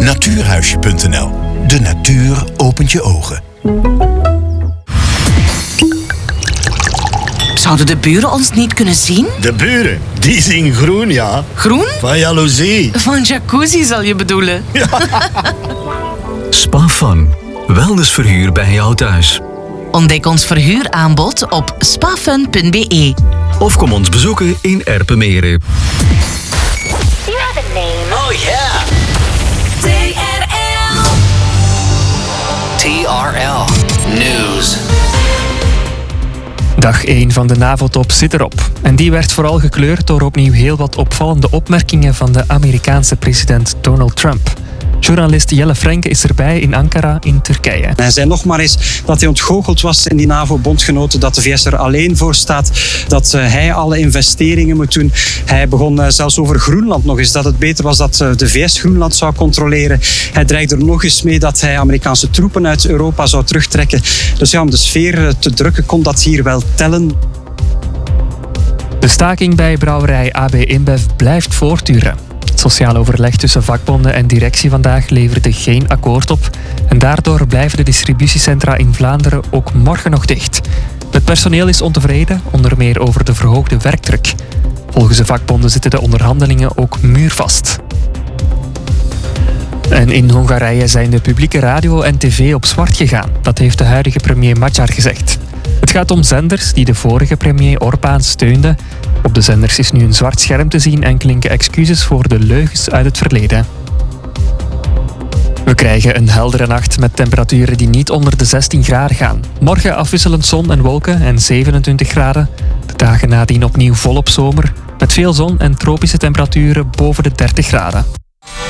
Natuurhuisje.nl. De natuur opent je ogen. Zouden de buren ons niet kunnen zien? De buren, die zien groen, ja. Groen? Van jaloezie. Van jacuzzi zal je bedoelen. Ja. Spafun. Wellnessverhuur bij jou thuis. Ontdek ons verhuuraanbod op spafun.be. Of kom ons bezoeken in Erpenmeren. You have a name. Oh yeah. TRL News. Dag 1 van de NAVO-top zit erop. En die werd vooral gekleurd door opnieuw heel wat opvallende opmerkingen van de Amerikaanse president Donald Trump. Journalist Jelle Frenke is erbij in Ankara in Turkije. Hij zei nog maar eens dat hij ontgoocheld was in die NAVO-bondgenoten, dat de VS er alleen voor staat, dat hij alle investeringen moet doen. Hij begon zelfs over Groenland nog eens, dat het beter was dat de VS Groenland zou controleren. Hij dreigde er nog eens mee dat hij Amerikaanse troepen uit Europa zou terugtrekken. Dus ja, om de sfeer te drukken kon dat hier wel tellen. De staking bij brouwerij AB InBev blijft voortduren. Het sociaal overleg tussen vakbonden en directie vandaag leverde geen akkoord op. En daardoor blijven de distributiecentra in Vlaanderen ook morgen nog dicht. Het personeel is ontevreden, onder meer over de verhoogde werkdruk. Volgens de vakbonden zitten de onderhandelingen ook muurvast. En in Hongarije zijn de publieke radio en tv op zwart gegaan. Dat heeft de huidige premier Magyar gezegd. Het gaat om zenders die de vorige premier Orbán steunden. Op de zenders is nu een zwart scherm te zien en klinken excuses voor de leugens uit het verleden. We krijgen een heldere nacht met temperaturen die niet onder de 16 graden gaan. Morgen afwisselend zon en wolken en 27 graden. De dagen nadien opnieuw volop zomer, met veel zon en tropische temperaturen boven de 30 graden.